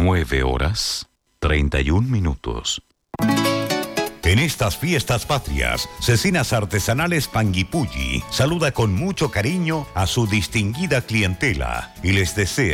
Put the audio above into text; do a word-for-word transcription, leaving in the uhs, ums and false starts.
Nueve horas, treinta y un minutos. En estas fiestas patrias, Cecinas Artesanales Panguipulli saluda con mucho cariño a su distinguida clientela y les desea